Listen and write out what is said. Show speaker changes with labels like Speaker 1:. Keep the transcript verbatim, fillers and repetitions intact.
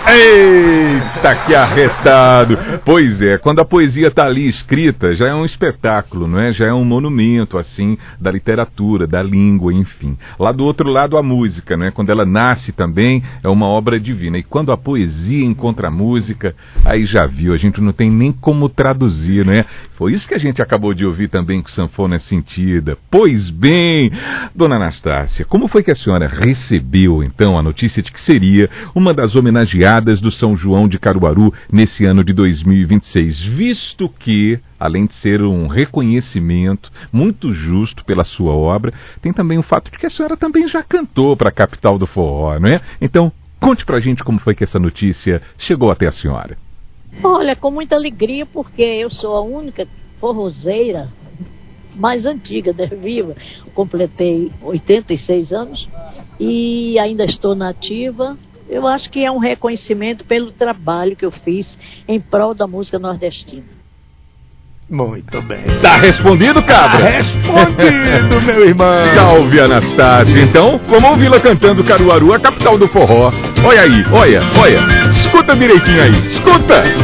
Speaker 1: Eita, que arretado! Pois é, quando a poesia está ali escrita, já é um espetáculo, não é? Já é um monumento, assim, da literatura, da língua, enfim. Lá do outro lado, a música, né? Quando ela nasce também, é uma obra divina. E quando a poesia encontra a música, aí já viu, a gente não tem nem como traduzir, né? Foi isso que a gente acabou de ouvir também com Sanfona Sentida. Pois bem, dona Anastácia, como foi que a senhora recebeu, então, a notícia de que seria uma das homenageadas do São João de Caruaru nesse ano de dois mil e vinte e seis, visto que, além de ser um reconhecimento muito justo pela sua obra, tem também o fato de que a senhora também já cantou para a capital do forró, não é? Então, conte pra gente como foi que essa notícia chegou até a senhora.
Speaker 2: Olha, com muita alegria, porque eu sou a única forrozeira mais antiga, né, viva. Completei oitenta e seis anos e ainda estou nativa. Eu acho que é um reconhecimento pelo trabalho que eu fiz em prol da música nordestina.
Speaker 3: Muito bem.
Speaker 1: Tá respondido, cabra?
Speaker 3: Tá respondido, meu irmão.
Speaker 1: Salve, Anastácia. Então, vamos ouvi-la cantando Caruaru, a capital do forró. Olha aí, olha, olha. Escuta direitinho aí, escuta.